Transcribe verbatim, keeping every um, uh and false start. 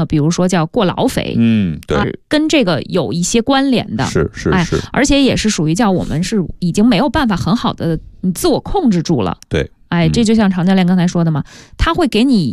了，比如说叫过劳肥， 嗯，对、 啊，跟这个有一些关联的， 是是是、哎， 而且也是属于叫我们是已经没有办法很好的自我控制住了， 对。 哎，这就像常教练刚才说的嘛，他会给你